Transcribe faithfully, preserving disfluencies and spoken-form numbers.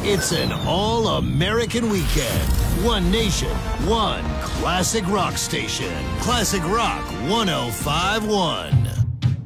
It's an all-American weekend. One nation, one classic rock station. Classic Rock one oh five point one.